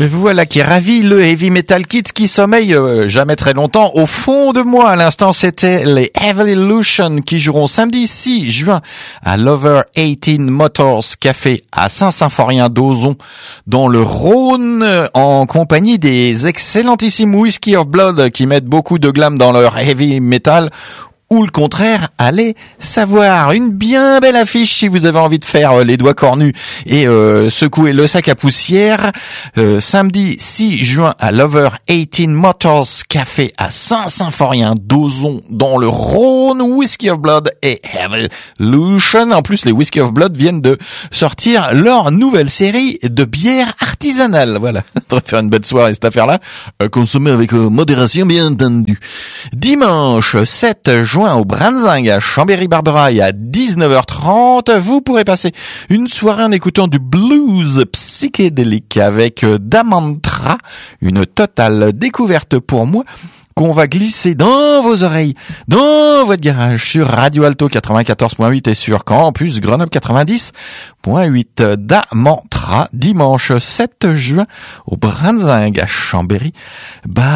Voilà qui ravit le Heavy Metal Kids qui sommeille jamais très longtemps au fond de moi. À l'instant, c'était les Evolution qui joueront samedi 6 juin à l'Over 18 Motors Café à Saint-Symphorien d'Ozon dans le Rhône en compagnie des excellentissimes Whiskey of Blood qui mettent beaucoup de glam dans leur heavy metal. Ou le contraire, allez savoir. Une bien belle affiche si vous avez envie de faire les doigts cornus et secouer le sac à poussière. Samedi 6 juin à l'Over 18 Motors Café à Saint-Symphorien d'Ozon dans le Rhône, Whiskey of Blood et Evolution. En plus, les Whiskey of Blood viennent de sortir leur nouvelle série de bières artisanales. Voilà, on va faire une belle soirée cette affaire-là. Consommer avec modération, bien entendu. Dimanche 7 juin au Branzing à Chambéry-Barberaille à 19h30. Vous pourrez passer une soirée en écoutant du blues psychédélique avec Damantra, une totale découverte pour moi qu'on va glisser dans vos oreilles, dans votre garage sur Radio Alto 94.8 et sur Campus Grenoble 90.8. Damantra, dimanche 7 juin au Branzing à Chambéry.